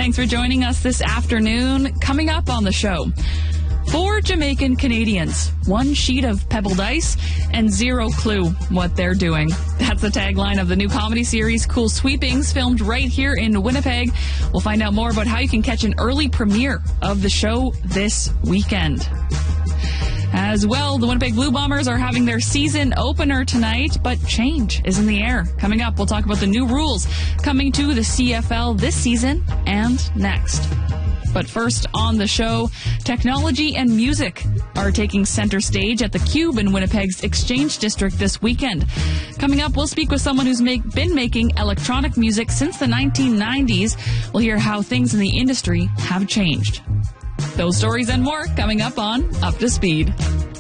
Thanks for joining us this afternoon. Coming up on the show, 4 Jamaican Canadians, 1 sheet of pebbled ice, and 0 clue what they're doing. That's the tagline of the new comedy series Cool Sweepings, filmed right here in Winnipeg. We'll find out more about how you can catch an early premiere of the show this weekend. As well, the Winnipeg Blue Bombers are having their season opener tonight, but change is in the air. Coming up, we'll talk about the new rules coming to the CFL this season and next. But first on the show, technology and music are taking center stage at the Cube in Winnipeg's Exchange District this weekend. Coming up, we'll speak with someone who's been making electronic music since the 1990s. We'll hear how things in the industry have changed. Those stories and more coming up on Up to Speed.